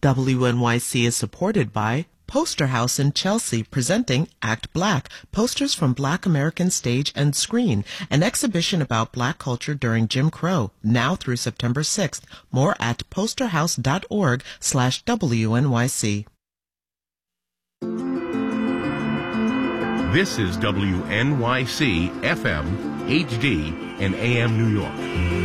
WNYC is supported by Poster House in Chelsea, presenting Act Black, posters from Black American stage and screen, an exhibition about Black culture during Jim Crow, now through September 6th. More at posterhouse.org/WNYC. This is WNYC FM, HD, and AM New York.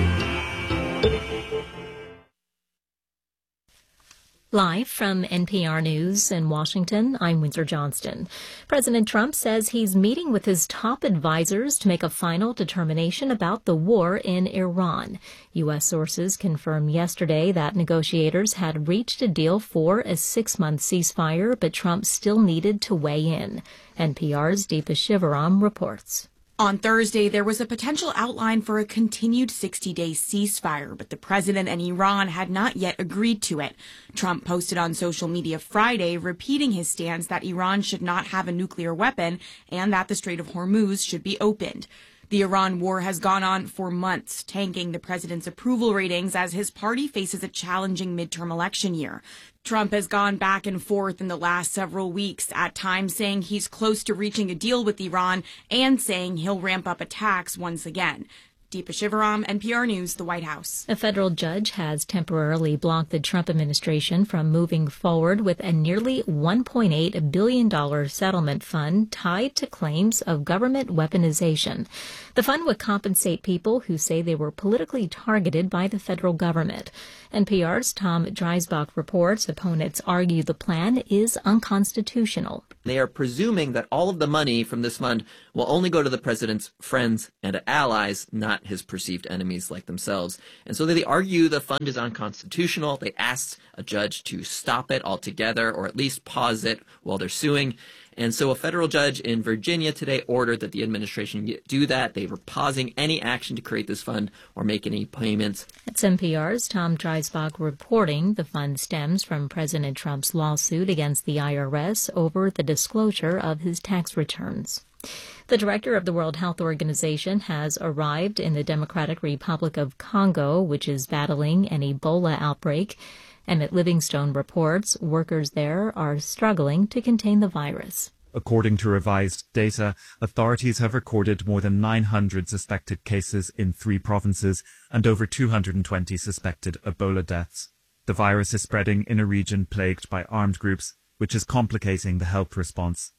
Live from NPR News in Washington, I'm Windsor Johnston. President Trump says he's meeting with his top advisors to make a final determination about the war in Iran. U.S. sources confirmed yesterday that negotiators had reached a deal for a 6-month ceasefire, but Trump still needed to weigh in. NPR's Deepa Shivaram reports. On Thursday, there was a potential outline for a continued 60-day ceasefire, but the president and Iran had not yet agreed to it. Trump posted on social media Friday, repeating his stance that Iran should not have a nuclear weapon and that the Strait of Hormuz should be opened. The Iran war has gone on for months, tanking the president's approval ratings as his party faces a challenging midterm election year. Trump has gone back and forth in the last several weeks, at times saying he's close to reaching a deal with Iran and saying he'll ramp up attacks once again. Deepa Shivaram, NPR News, the White House. A federal judge has temporarily blocked the Trump administration from moving forward with a nearly $1.8 billion settlement fund tied to claims of government weaponization. The fund would compensate people who say they were politically targeted by the federal government. NPR's Tom Dreisbach reports opponents argue the plan is unconstitutional. They are presuming that all of the money from this fund will only go to the president's friends and allies, not his perceived enemies like themselves. And so they argue the fund is unconstitutional. They asked a judge to stop it altogether or at least pause it while they're suing. And so a federal judge in Virginia today ordered that the administration do that. They were pausing any action to create this fund or make any payments. It's NPR's Tom Dreisbach reporting the fund stems from President Trump's lawsuit against the IRS over the disclosure of his tax returns. The director of the World Health Organization has arrived in the Democratic Republic of Congo, which is battling an Ebola outbreak. Emmett Livingstone reports workers there are struggling to contain the virus. According to revised data, authorities have recorded more than 900 suspected cases in 3 provinces and over 220 suspected Ebola deaths. The virus is spreading in a region plagued by armed groups, which is complicating the health response.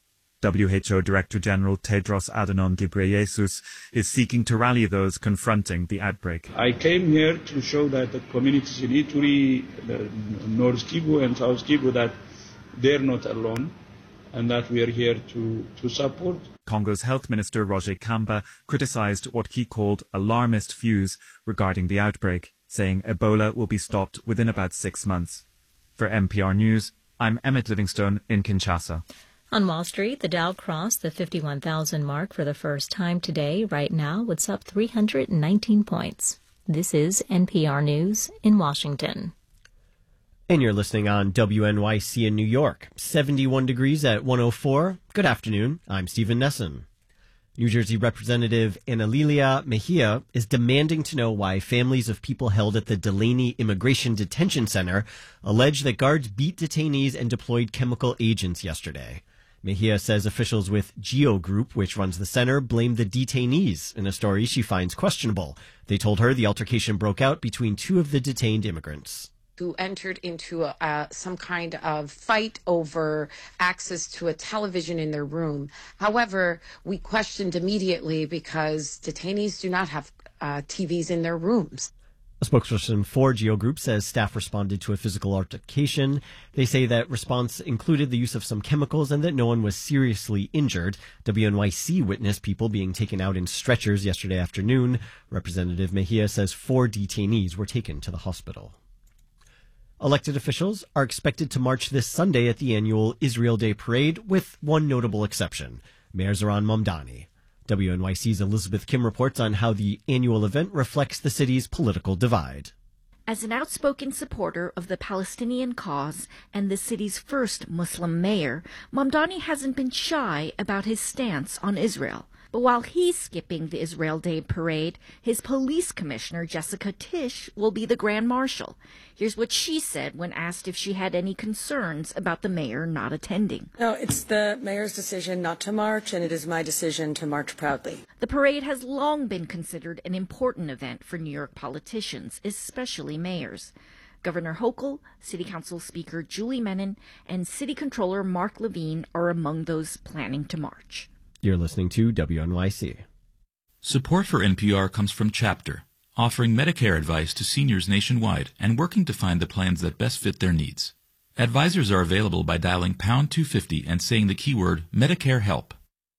WHO Director General Tedros Adhanom Ghebreyesus is seeking to rally those confronting the outbreak. I came here to show that the communities in Ituri, North Kivu and South Kivu, that they're not alone and that we are here to support. Congo's Health Minister Roger Kamba criticized what he called alarmist views regarding the outbreak, saying Ebola will be stopped within about 6 months. For NPR News, I'm Emmett Livingstone in Kinshasa. On Wall Street, the Dow crossed the 51,000 mark for the first time today. Right now, it's up 319 points. This is NPR News in Washington. And you're listening on WNYC in New York. 71 degrees at 104. Good afternoon. I'm Stephen Nesson. New Jersey Representative Analilia Mejia is demanding to know why families of people held at the Delaney Immigration Detention Center allege that guards beat detainees and deployed chemical agents yesterday. Mejia says officials with Geo Group, which runs the center, blame the detainees in a story she finds questionable. They told her the altercation broke out between 2 of the detained immigrants, who entered into some kind of fight over access to a television in their room. However, we questioned immediately because detainees do not have TVs in their rooms. A spokesperson for Geo Group says staff responded to a physical altercation. They say that response included the use of some chemicals and that no one was seriously injured. WNYC witnessed people being taken out in stretchers yesterday afternoon. Representative Mejia says 4 detainees were taken to the hospital. Elected officials are expected to march this Sunday at the annual Israel Day Parade, with one notable exception, Mayor Zohran Mamdani. WNYC's Elizabeth Kim reports on how the annual event reflects the city's political divide. As an outspoken supporter of the Palestinian cause and the city's first Muslim mayor, Mamdani hasn't been shy about his stance on Israel. But while he's skipping the Israel Day parade, his police commissioner, Jessica Tisch, will be the Grand Marshal. Here's what she said when asked if she had any concerns about the mayor not attending. No, it's the mayor's decision not to march, and it is my decision to march proudly. The parade has long been considered an important event for New York politicians, especially mayors. Governor Hochul, City Council Speaker Julie Menin, and City Controller Mark Levine are among those planning to march. You're listening to WNYC. Support for NPR comes from Chapter, offering Medicare advice to seniors nationwide and working to find the plans that best fit their needs. Advisors are available by dialing pound 250 and saying the keyword Medicare Help.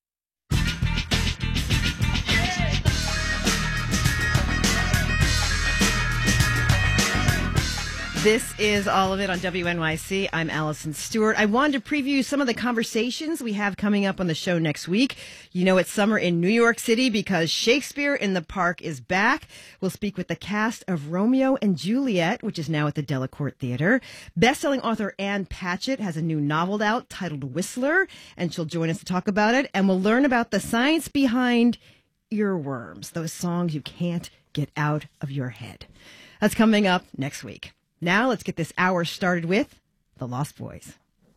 This is All of It on WNYC. I'm Allison Stewart. I wanted to preview some of the conversations we have coming up on the show next week. You know, it's summer in New York City because Shakespeare in the Park is back. We'll speak with the cast of Romeo and Juliet, which is now at the Delacorte Theater. Best-selling author Ann Patchett has a new novel out titled Whistler, and she'll join us to talk about it. And we'll learn about the science behind earworms, those songs you can't get out of your head. That's coming up next week. Now let's get this hour started with The Lost Boys.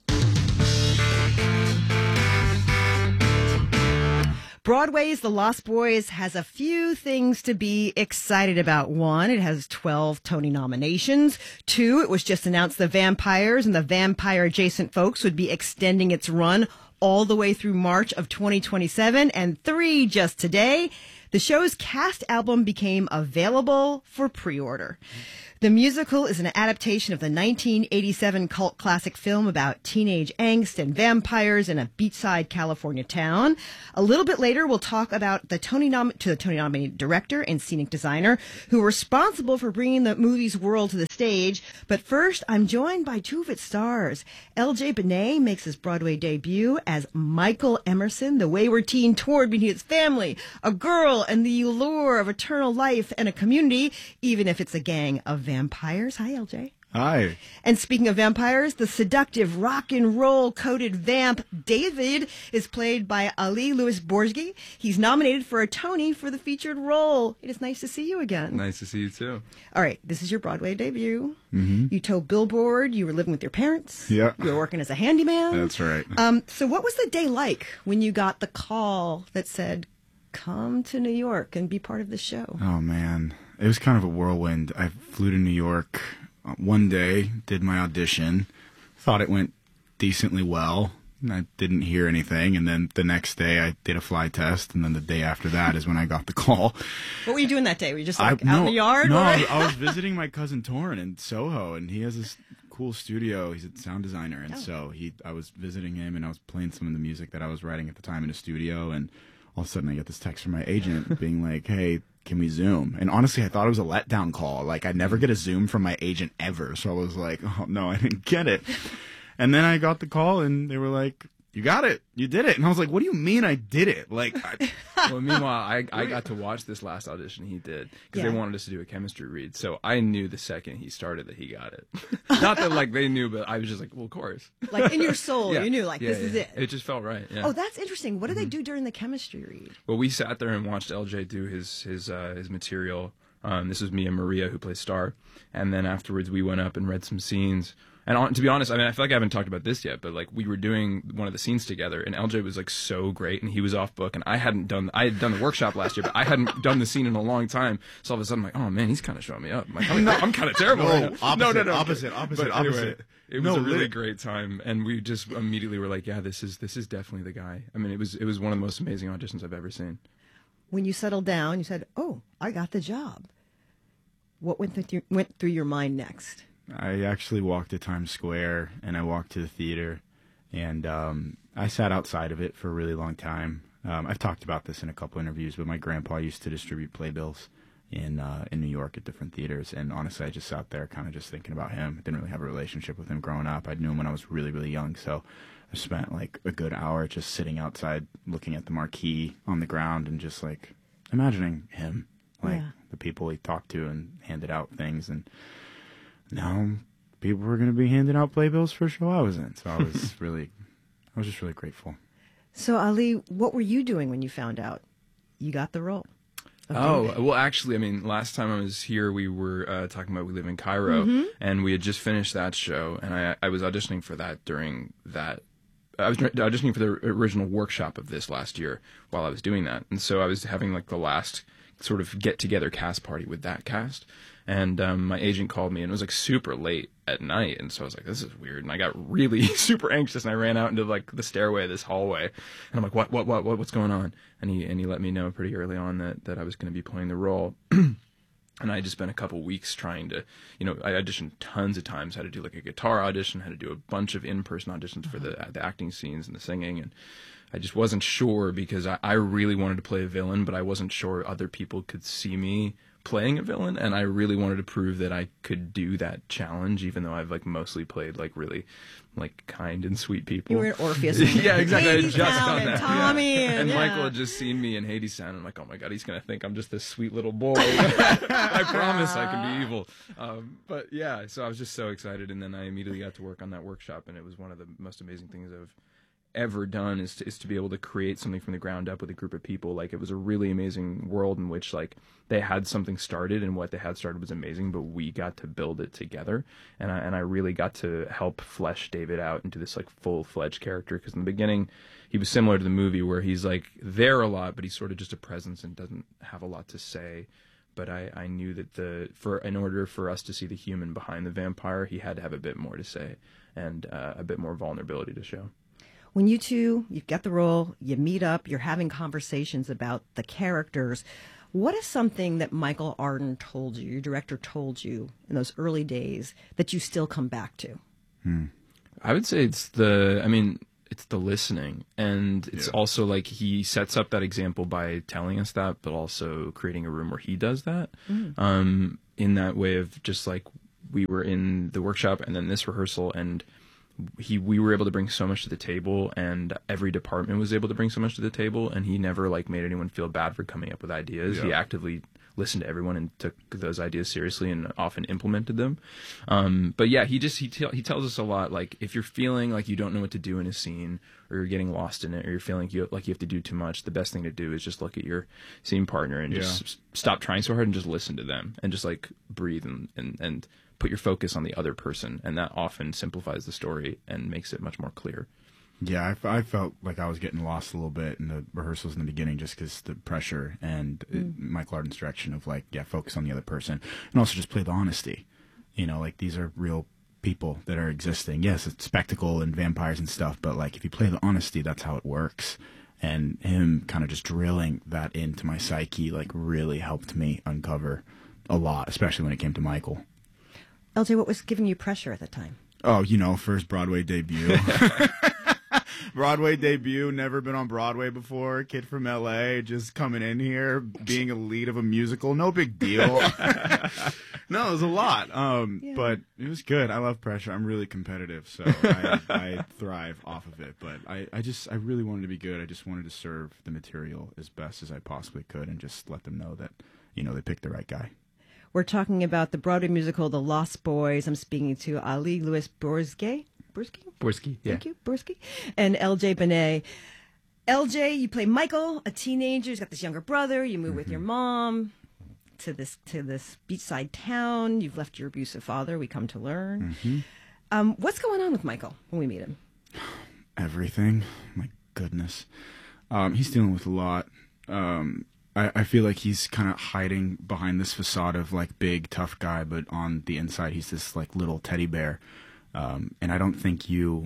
Broadway's The Lost Boys has a few things to be excited about. One, it has 12 Tony nominations. Two, it was just announced the Vampires and the vampire-adjacent folks would be extending its run all the way through March of 2027. And three, just today, the show's cast album became available for pre-order. The musical is an adaptation of the 1987 cult classic film about teenage angst and vampires in a beachside California town. A little bit later, we'll talk about the Tony-nominated director and scenic designer who were responsible for bringing the movie's world to the stage. But first, I'm joined by two of its stars. L.J. Benet makes his Broadway debut as Michael Emerson, the wayward teen torn between his family, a girl, and the allure of eternal life and a community, even if it's a gang of vampires. Hi, LJ. Hi. And speaking of vampires, the seductive rock and roll coated vamp David is played by Ali Louis Borgi. He's nominated for a Tony for the featured role. It is nice to see you again. Nice to see you too. All right, this is your Broadway debut. Mm-hmm. You told Billboard you were living with your parents. Yeah. You were working as a handyman. That's right. So what was the day like when you got the call that said, come to New York and be part of the show? Oh, man. It was kind of a whirlwind. I flew to New York one day, did my audition, thought it went decently well. I didn't hear anything, and then the next day I did a fly test, and then the day after that is when I got the call. What were you doing that day? Were you just out in the yard? No, I was visiting my cousin Torrin in Soho, and he has this cool studio. He's a sound designer, and so I was visiting him, and I was playing some of the music that I was writing at the time in a studio, and all of a sudden I get this text from my agent being like, hey, can we Zoom? And honestly, I thought it was a letdown call. Like, I'd never get a Zoom from my agent ever. So I was like, oh, no, I didn't get it. And then I got the call, and they were like, you got it. You did it. And I was like, what do you mean I did it? Like, well, meanwhile, I got to watch this last audition he did because they wanted us to do a chemistry read. So I knew the second he started that he got it. Not that, like, they knew, but I was just like, well, of course. Like, in your soul, you knew, like, this is it. It just felt right, yeah. Oh, that's interesting. What did they do during the chemistry read? Well, we sat there and watched LJ do his material. This was me and Maria, who plays Star. And then afterwards, we went up and read some scenes. And to be honest, I mean, I feel like I haven't talked about this yet, but like we were doing one of the scenes together, and LJ was like so great, and he was off book, and I had done the workshop last year, but I hadn't done the scene in a long time. So all of a sudden, I'm like, oh man, he's kind of showing me up. I'm like, I'm kind of terrible. Opposite. Anyway, it was a really great time, and we just immediately were like, yeah, this is definitely the guy. I mean, it was one of the most amazing auditions I've ever seen. When you settled down, you said, oh, I got the job. What went through your mind next? I actually walked to Times Square, and I walked to the theater, and I sat outside of it for a really long time. I've talked about this in a couple interviews, but my grandpa used to distribute playbills in New York at different theaters, and honestly, I just sat there kind of just thinking about him. I didn't really have a relationship with him growing up. I knew him when I was really, really young, so I spent like a good hour just sitting outside looking at the marquee on the ground and just like imagining him, like the people he talked to and handed out things, and now people were going to be handing out playbills for a show I was in. So I was just really grateful. So, Ali, what were you doing when you found out you got the role? Oh, well, actually, I mean, last time I was here, we were talking about We Live in Cairo, and we had just finished that show, and I was auditioning for that during that. I was auditioning for the original workshop of this last year while I was doing that. And so I was having like the last sort of get-together cast party with that cast. And my agent called me, and it was like super late at night. And so I was like, this is weird. And I got really super anxious, and I ran out into like the stairway of this hallway. And I'm like, what's going on? And he let me know pretty early on that I was going to be playing the role. And I just spent a couple weeks trying to, I auditioned tons of times, had to do like a guitar audition, had to do a bunch of in-person auditions for the acting scenes and the singing. And I just wasn't sure because I really wanted to play a villain, but I wasn't sure other people could see me playing a villain. And I really wanted to prove that I could do that challenge, even though I've like mostly played like really like kind and sweet people. You were an Orpheus. Yeah, exactly. I had just done that. Tommy. Yeah. And Michael had just seen me in Hadestown, and I'm like, oh my God, he's going to think I'm just this sweet little boy. I promise I can be evil. But yeah, so I was just so excited. And then I immediately got to work on that workshop, and it was one of the most amazing things I've ever done is to be able to create something from the ground up with a group of people. Like, it was a really amazing world in which like they had something started, and what they had started was amazing, but we got to build it together. And I really got to help flesh David out into this like full-fledged character, because in the beginning he was similar to the movie where he's like there a lot, but he's sort of just a presence and doesn't have a lot to say. But I knew that in order for us to see the human behind the vampire, he had to have a bit more to say and a bit more vulnerability to show. When you've got the role, you meet up, you're having conversations about the characters. What is something that Michael Arden told you, your director told you in those early days, that you still come back to? I would say it's the listening. And it's also like he sets up that example by telling us that, but also creating a room where he does that. In that way of just like, we were in the workshop and then this rehearsal, and we were able to bring so much to the table, and every department was able to bring so much to the table, and he never like made anyone feel bad for coming up with ideas. He actively listened to everyone and took those ideas seriously and often implemented them. But yeah, he tells us a lot, like, if you're feeling like you don't know what to do in a scene, or you're getting lost in it, or you're feeling like you have to do too much, the best thing to do is just look at your scene partner and just stop trying so hard and just listen to them, and just like breathe and put your focus on the other person, and that often simplifies the story and makes it much more clear. Yeah, I felt like I was getting lost a little bit in the rehearsals in the beginning, just because the pressure and Michael Arden's direction of like, focus on the other person, and also just play the honesty. Like, these are real people that are existing. Yes, it's spectacle and vampires and stuff, but like, if you play the honesty, that's how it works. And him kind of just drilling that into my psyche like really helped me uncover a lot, especially when it came to Michael. LJ, what was giving you pressure at the time? Oh, first Broadway debut. Broadway debut, never been on Broadway before, kid from LA, just coming in here, being a lead of a musical, no big deal. No, it was a lot, but it was good. I love pressure. I'm really competitive, so I thrive off of it, but I really wanted to be good. I just wanted to serve the material as best as I possibly could and just let them know that, they picked the right guy. We're talking about the Broadway musical, The Lost Boys. I'm speaking to Ali Louis Borzge. Borsky, yeah. Thank you, Borsky. And LJ Benet. LJ, you play Michael, a teenager. He's got this younger brother. You move with your mom to this beachside town. You've left your abusive father, we come to learn. What's going on with Michael when we meet him? Everything. My goodness. He's dealing with a lot. I feel like he's kind of hiding behind this facade of like big tough guy, but on the inside he's this like little teddy bear. And I don't think you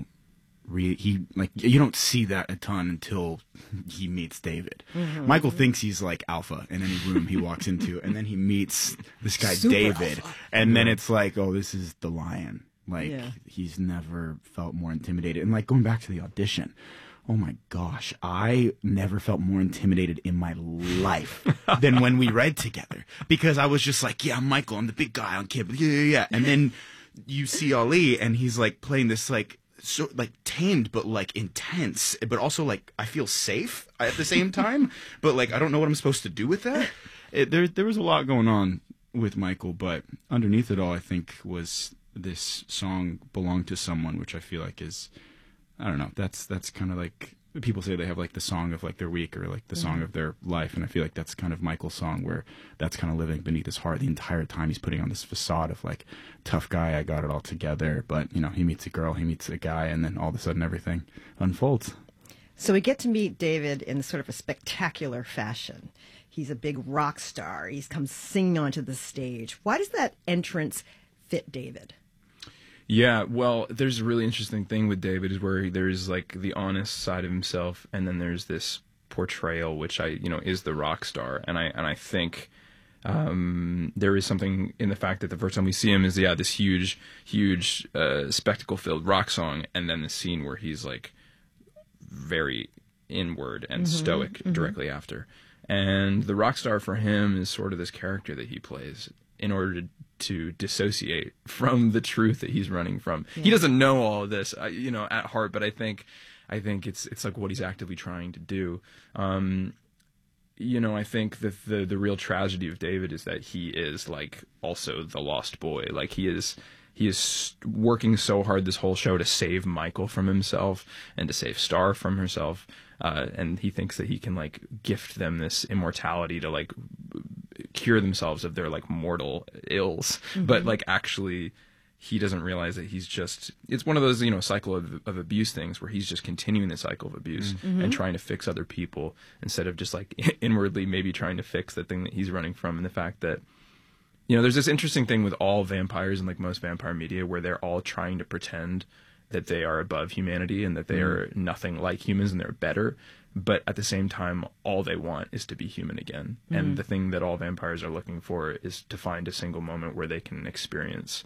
don't see that a ton until he meets David. Michael thinks he's like alpha in any room he walks into, and then he meets this guy David, and then it's like, oh, this is the lion. Like, he's never felt more intimidated. And like, going back to the audition, oh my gosh, I never felt more intimidated in my life than when we read together, because I was just like, yeah, I'm Michael, I'm the big guy on Kid, yeah. And then you see Ali, and he's like playing this like so like tamed but like intense, but also like I feel safe at the same time, but like I don't know what I'm supposed to do with that. There was a lot going on with Michael, but underneath it all, I think, was this song "Belong to Someone," which I feel like is, I don't know, that's kind of like people say they have like the song of like their week or like the song of their life, and I feel like that's kind of Michael's song, where that's kind of living beneath his heart the entire time. He's putting on this facade of like tough guy, I got it all together, but you know, he meets a girl, he meets a guy, and then all of a sudden everything unfolds. So we get to meet David in sort of a spectacular fashion. He's a big rock star. He's come singing onto the stage. Why does that entrance fit David? Yeah, well, there's a really interesting thing with David is where there's like the honest side of himself, and then there's this portrayal which is the rock star, and I think there is something in the fact that the first time we see him is this huge spectacle filled rock song, and then the scene where he's like very inward and stoic directly after. And the rock star for him is sort of this character that he plays in order to dissociate from the truth that he's running from. Yeah. He doesn't know all of this, at heart, but I think it's like what he's actively trying to do. I think that the real tragedy of David is that he is like also the lost boy. Like he is working so hard this whole show to save Michael from himself and to save Star from herself. And he thinks that he can like gift them this immortality to like cure themselves of their like mortal ills. But like actually he doesn't realize that it's one of those, cycle of abuse things where he's just continuing the cycle of abuse and trying to fix other people instead of just like inwardly maybe trying to fix the thing that he's running from. And the fact that, there's this interesting thing with all vampires and like most vampire media where they're all trying to pretend that they are above humanity and that they are nothing like humans and they're better. But at the same time, all they want is to be human again. And the thing that all vampires are looking for is to find a single moment where they can experience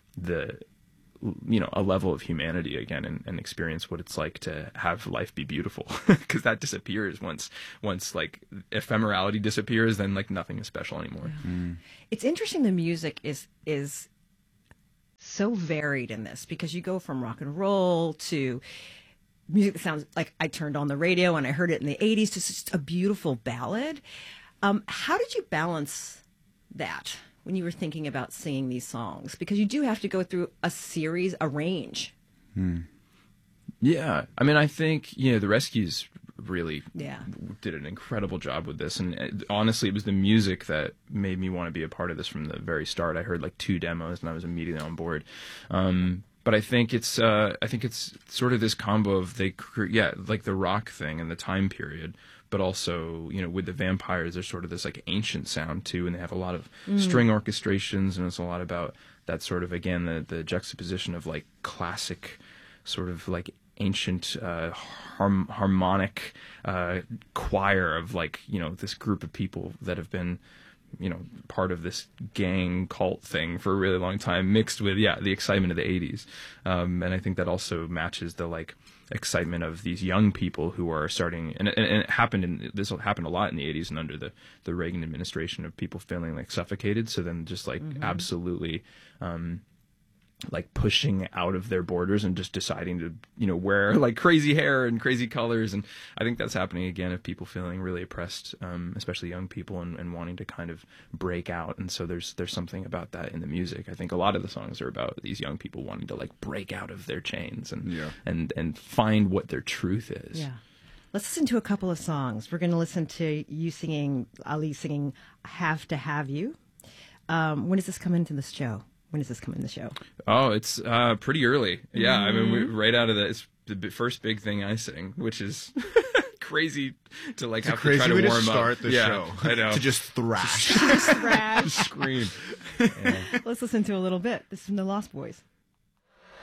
a level of humanity again and experience what it's like to have life be beautiful. Because that disappears once like ephemerality disappears, then like nothing is special anymore. It's interesting the music is so varied in this, because you go from rock and roll to music that sounds like I turned on the radio and I heard it in the 80s to just a beautiful ballad. How did you balance that when you were thinking about singing these songs? Because you do have to go through a range. Yeah. I mean, I think, the Rescues really did an incredible job with this. And honestly, it was the music that made me want to be a part of this from the very start. I heard like 2 demos and I was immediately on board. But I think it's sort of this combo of like the rock thing and the time period, but also, with the vampires, there's sort of this like ancient sound too, and they have a lot of string orchestrations, and it's a lot about that sort of, again, the juxtaposition of like classic sort of like ancient harmonic choir of like, this group of people that have been part of this gang cult thing for a really long time, mixed with the excitement of the 80s. And I think that also matches the like excitement of these young people who are starting, and it happened this happened a lot in the 80s and under the Reagan administration, of people feeling like suffocated, so then just like absolutely like pushing out of their borders and just deciding to wear like crazy hair and crazy colors. And I think that's happening again of people feeling really oppressed, especially young people, and wanting to kind of break out. And so there's something about that in the music. I think a lot of the songs are about these young people wanting to like break out of their chains and find what their truth is. Yeah. Let's listen to a couple of songs. We're going to listen to Ali singing Have to Have You. When does this come into the show? When does this come in the show? Oh, it's pretty early. Yeah, I mean, right out of it's the first big thing I sing, which is crazy to like have to try to warm up. Start the show. I know. To just thrash. Thrash. Scream. Let's listen to a little bit. This is from the Lost Boys.